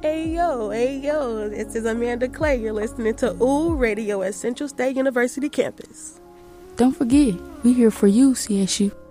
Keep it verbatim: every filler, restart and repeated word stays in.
Hey yo, hey yo, this is Amanda Clay. You're listening to Ooh Radio at Central State University campus. Don't forget, we're here for you, C S U.